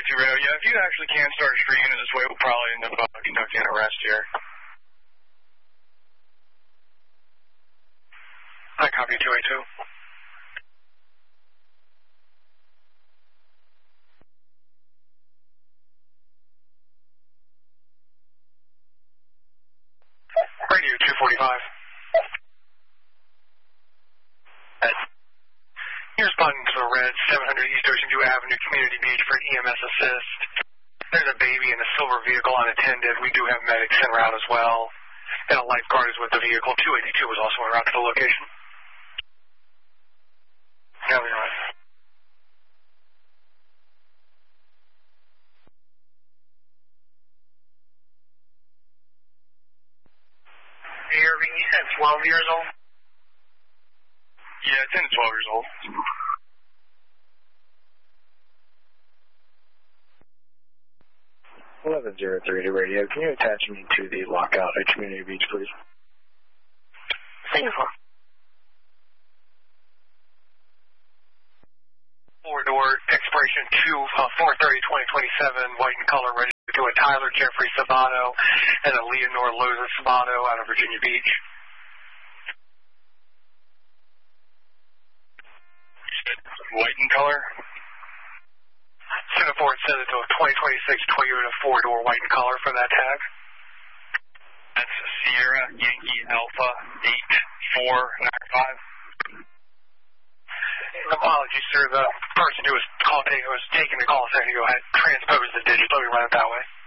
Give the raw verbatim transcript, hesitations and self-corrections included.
Taxi Radio. Yeah, if you actually can start a street unit this way, we'll probably end up uh, conducting an arrest here. I copy two eighty-two. Radio two forty-five. Ed. You're responding to a red seven hundred East Ocean View Avenue, Community Beach for E M S assist. There's a baby in a silver vehicle unattended. We do have medics en route as well. And a lifeguard is with the vehicle. two eighty-two was also en route to the location. Yeah, we are. Irving, you said twelve years old? Yeah, ten to twelve years old. eleven oh three to radio. Can you attach me to the lockout at Community Beach, please? Thank you. Four-door, expiration two, uh, four thirty twenty twenty-seven, white in color, ready to a Tyler Jeffrey Sabato and a Leonore Loza Sabato out of Virginia Beach. White in color. Singapore says it's a twenty twenty-six Toyota four-door white in color for that tag. That's Sierra Yankee Alpha eight four nine five. Apologies, sir. The person who was, call, who was taking the call a second ago had transposed the digits. Let me run it that way.